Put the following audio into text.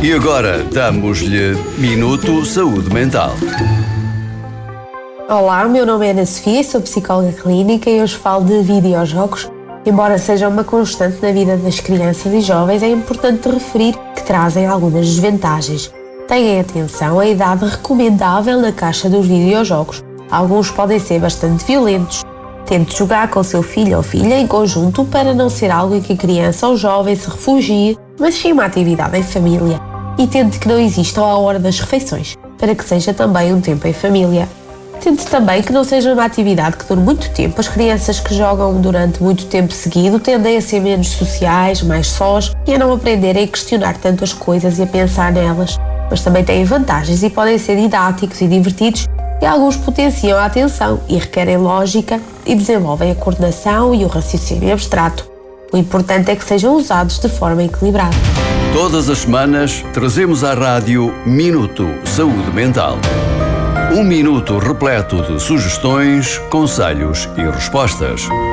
E agora damos-lhe Minuto Saúde Mental. Olá, o meu nome é Ana Sofia, sou psicóloga clínica e hoje falo de videojogos. Embora seja uma constante na vida das crianças e jovens, é importante referir que trazem algumas desvantagens. Tenham atenção à idade recomendável na caixa dos videojogos. Alguns podem ser bastante violentos. Tente jogar com seu filho ou filha em conjunto para não ser algo em que a criança ou jovem se refugie, mas sim uma atividade em família. E tente que não exista a hora das refeições, para que seja também um tempo em família. Tente também que não seja uma atividade que dure muito tempo. As crianças que jogam durante muito tempo seguido tendem a ser menos sociais, mais sós e a não aprenderem a questionar tanto as coisas e a pensar nelas. Mas também têm vantagens e podem ser didáticos e divertidos, e alguns potenciam a atenção e requerem lógica e desenvolvem a coordenação e o raciocínio abstrato. O importante é que sejam usados de forma equilibrada. Todas as semanas trazemos à rádio Minuto Saúde Mental. Um minuto repleto de sugestões, conselhos e respostas.